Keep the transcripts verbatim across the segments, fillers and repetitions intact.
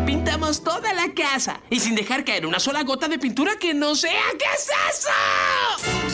Pintamos toda la casa y sin dejar caer una sola gota de pintura que no sea. ¿Qué es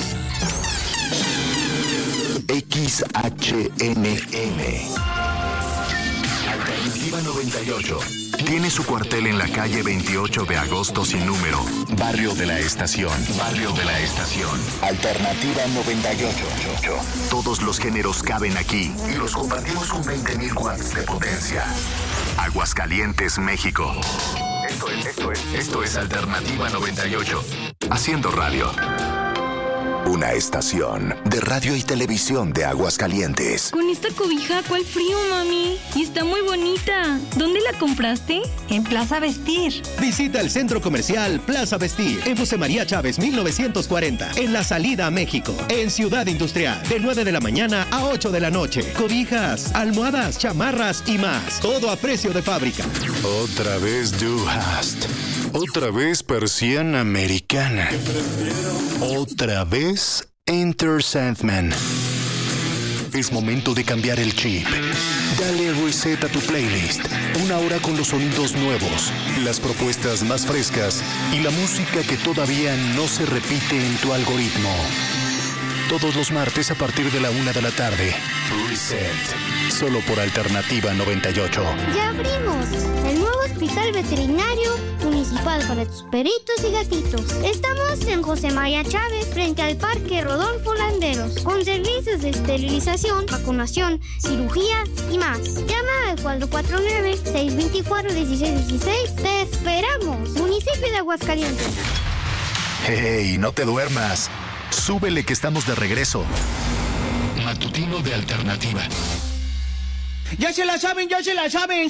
eso? X H N M Alternativa noventa y ocho. Tiene su cuartel en la calle veintiocho de agosto sin número. Barrio de la Estación. Barrio de la Estación. Alternativa noventa y ocho. Todos los géneros caben aquí y los compartimos con veinte mil watts de potencia. Aguascalientes, México. Esto es, esto es, esto es Alternativa noventa y ocho. Haciendo radio. Una estación de radio y televisión de Aguascalientes. Con esta cobija, ¿cuál frío, mami? Y está muy bonita. ¿Dónde la compraste? En Plaza Vestir. Visita el centro comercial Plaza Vestir en José María Chávez mil novecientos cuarenta, en la salida a México, en Ciudad Industrial, de nueve de la mañana a ocho de la noche. Cobijas, almohadas, chamarras y más. Todo a precio de fábrica. Otra vez Du Hast. Otra vez persiana americana. Otra vez Enter Sandman. Es momento de cambiar el chip. Dale reset a tu playlist. Una hora con los sonidos nuevos, las propuestas más frescas y la música que todavía no se repite en tu algoritmo. Todos los martes a partir de la una de la tarde. Reset. Solo por Alternativa noventa y ocho. Ya abrimos el nuevo hospital veterinario municipal para tus perritos y gatitos. Estamos en José María Chávez, frente al Parque Rodolfo Landeros, con servicios de esterilización, vacunación, cirugía y más. Llama al cuatro cuatro nueve, seis dos cuatro, uno seis uno seis. ¡Te esperamos! Municipio de Aguascalientes. ¡Hey, no te duermas! Súbele que estamos de regreso. Matutino de Alternativa. ¡Ya se la saben, ya se la saben!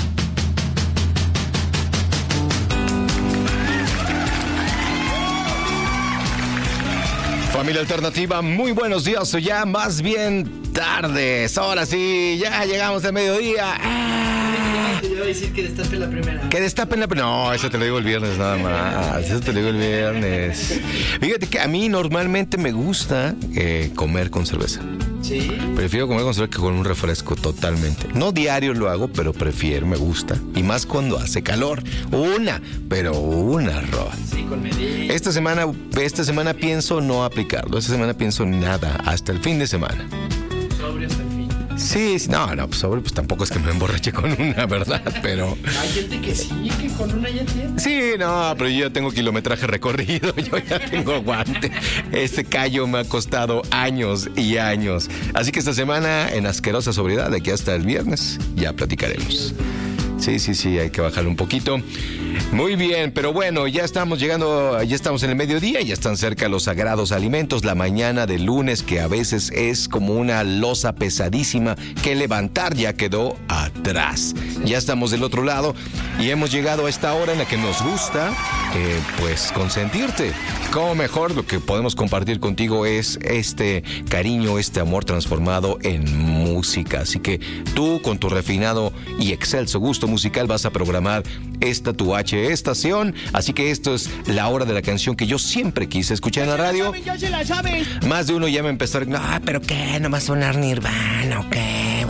Familia Alternativa, muy buenos días, o ya más bien tardes. Ahora sí, ya llegamos al mediodía. Ah. Te iba a decir que destapen la primera. Que destapen la primera. No, eso te lo digo el viernes nada más. Eso te lo digo el viernes. Fíjate que a mí normalmente me gusta eh, comer con cerveza. ¿Sí? Prefiero comer con cerveza que con un refresco totalmente. No diario lo hago, pero prefiero, me gusta. Y más cuando hace calor. Una, pero una, Rod. Sí, con medida. Esta semana, esta semana pienso no aplicarlo. Esta semana pienso nada, hasta el fin de semana. Sobrio hasta el fin. Sí, sí, no, no, pues sobre, pues tampoco es que me emborrache con una, ¿verdad? Pero... Hay gente que sí, que con una ya tiene. Sí, no, pero yo ya tengo kilometraje recorrido, yo ya tengo guante. Este callo me ha costado años y años. Así que esta semana, en asquerosa sobriedad, de aquí hasta el viernes, ya platicaremos. Sí, sí, sí, hay que bajarle un poquito. Muy bien, pero bueno, ya estamos llegando, ya estamos en el mediodía, ya están cerca los sagrados alimentos, la mañana del lunes, que a veces es como una losa pesadísima que levantar, ya quedó atrás. Ya estamos del otro lado y hemos llegado a esta hora en la que nos gusta, eh, pues, consentirte. Como mejor lo que podemos compartir contigo es este cariño, este amor transformado en música. Así que tú, con tu refinado y excelso gusto musical, vas a programar esta tu H estación. Así que esto es la hora de la canción que yo siempre quise escuchar en la radio. ¡Ya se la saben! Más de uno ya me empezó a decir, no, pero qué, no va a sonar Nirvana o qué.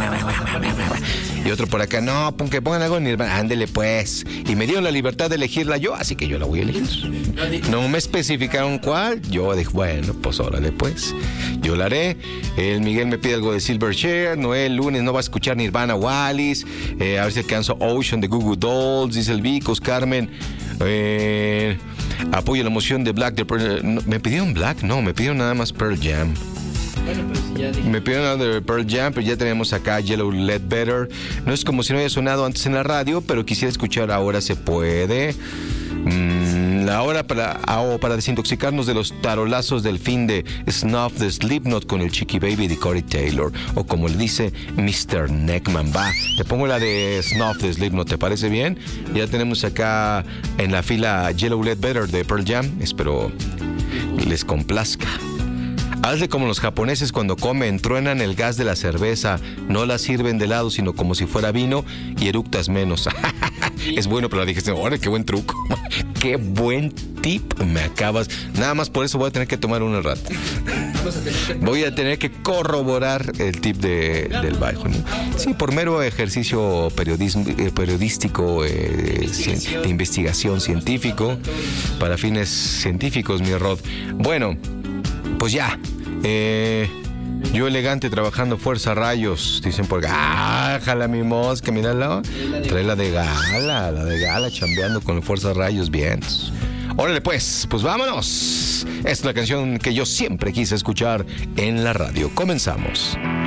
Y otro por acá, no, que pongan algo en Nirvana. Ándele pues. Y me dieron la libertad de elegirla yo, así que yo la voy a elegir. No me especificaron cuál. Yo dije, bueno, pues órale pues. Yo la haré. El Miguel me pide algo de Silverchair. Noel, el lunes no va a escuchar Nirvana o Alice. Eh, a ver si alcanzo Ocean de Google Dolls, dice el Vicos, Carmen. Eh, apoyo la emoción de Black. De Pearl, no, ¿me pidieron Black? No, me pidieron nada más Pearl Jam. Bueno, pues ya dije. Me pidieron algo de Pearl Jam, pero ya tenemos acá Yellow Ledbetter. No es como si no haya sonado antes en la radio, pero quisiera escuchar Ahora se puede. Mm, la hora para, oh, para desintoxicarnos de los tarolazos del fin de Snuff de Slipknot con el Chicky Baby de Corey Taylor, o como le dice mister Neckman. Va, te pongo la de Snuff de Slipknot, ¿te parece bien? Ya tenemos acá en la fila Yellow Ledbetter de Pearl Jam. Espero les complazca. Hazle como los japoneses cuando comen, truenan el gas de la cerveza, no la sirven de lado, sino como si fuera vino y eructas menos. Es bueno, pero la dijiste, ¡órale, qué buen truco! ¡Qué buen tip me acabas! Nada más por eso voy a tener que tomar una rata. Vamos a tener que... Voy a tener que corroborar el tip de, del bajo, ¿no? Sí, por mero ejercicio periodismo, eh, periodístico, eh, cien- de investigación científico, para fines científicos, mi Rod. Bueno, pues ya. Eh, yo elegante trabajando fuerza rayos, dicen por acá. Ah, jala mi mosca, mírala. Trae la de gala, la de gala, chambeando con fuerza rayos, bien. Órale pues, pues vámonos. Es la canción que yo siempre quise escuchar en la radio. Comenzamos.